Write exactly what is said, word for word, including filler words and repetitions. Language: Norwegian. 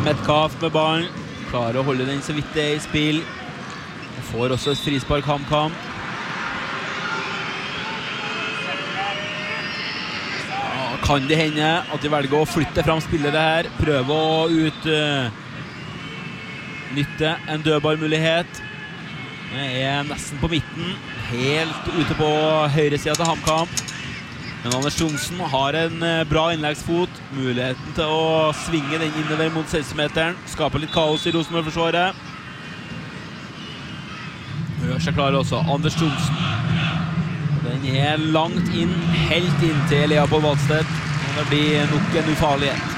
Metcalf med ballen. Klarer å holde den så vidt det er i spill. Får også et frispark HamKam. Ja, kan det hende at de velger å flytte fram spillere her. Prøve å ut uh, nytte en dødballmulighet. Det er nesten på midten. Helt ute på høyre siden til HamKam. Men Anders Johnsen har en bra innleggsfot. Muligheten til å svinge den innover mot sekstimeteren. Skaper litt kaos i Rosenborg-forsvaret. Gjør seg klar også. Anders Johnsen. Den er langt inn, helt inn til Leopold Valstedt. Det blir nok en ufarlighet.